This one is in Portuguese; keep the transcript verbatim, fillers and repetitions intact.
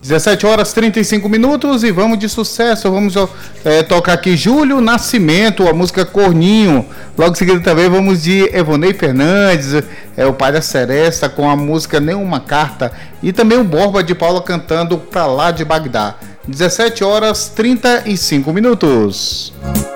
dezessete horas e trinta e cinco minutos e vamos de sucesso. Vamos é, tocar aqui Júlio Nascimento, a música Corninho. Logo em seguida também vamos de Evonei Fernandes, é o pai da Seresta, com a música Nenhuma Carta. E também o Borba de Paula cantando Pra Lá de Bagdá. dezessete horas e trinta e cinco minutos.